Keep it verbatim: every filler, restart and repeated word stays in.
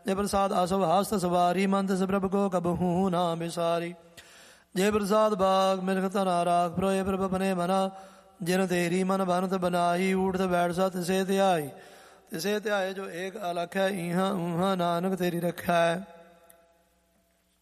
ਜੇ ਪ੍ਰਸਾਦ ਆਸਵ ਹਾਸਤ ਸਵਾਰੀ ਮਨ ਤਿਸ ਪ੍ਰਭ ਕੋ ਕਬਹੂ ਨਾ ਬਿਸਾਰੀ। ਜੇ ਪ੍ਰਸਾਦ ਬਾਗ ਮਿਲਖ ਧਨਾ ਰਾਖ ਪ੍ਰੋਏ ਪ੍ਰਭ ਆਪਣੇ ਮਨਾ ਜਿਨ ਤੇਰੀ ਮਨ ਬਨਤ ਬਨਾਈ ਊਠ ਬੈਠ ਸਾ ਤਿਸੇ ਧਿਆਈ। ਤਿਸੇ ਧਿਆਏ ਜੋ ਏਕ ਅਲਖ ਹੈ ਈਹਾਂ ਊਹਾਂ ਨਾਨਕ ਤੇਰੀ ਰੱਖਿਆ ਹੈ।